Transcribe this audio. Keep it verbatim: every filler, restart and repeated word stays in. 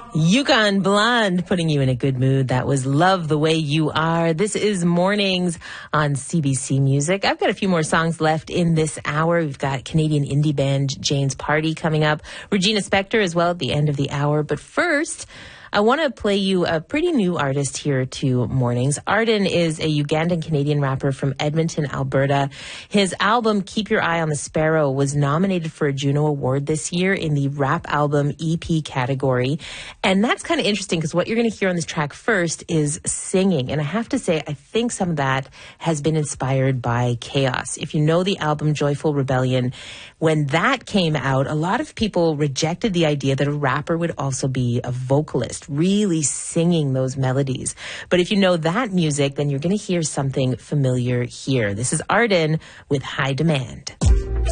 Yukon Blonde putting you in a good mood. That was Love the Way You Are. This is Mornings on C B C Music. I've got a few more songs left in this hour. We've got Canadian indie band Jane's Party coming up. Regina Spektor as well at the end of the hour. But first, I want to play you a pretty new artist here to Mornings. Arden is a Ugandan-Canadian rapper from Edmonton, Alberta. His album, Keep Your Eye on the Sparrow, was nominated for a Juno Award this year in the Rap Album E P category. And that's kind of interesting because what you're going to hear on this track first is singing. And I have to say, I think some of that has been inspired by Chaos. If you know the album Joyful Rebellion, when that came out, a lot of people rejected the idea that a rapper would also be a vocalist, really singing those melodies. But if you know that music, then you're going to hear something familiar here. This is Arden with High Demand.